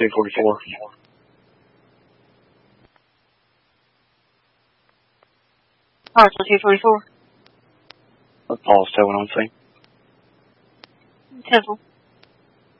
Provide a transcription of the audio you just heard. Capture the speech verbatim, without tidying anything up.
two forty-four. Parcel two forty-four. Paul's towing on scene. Temple.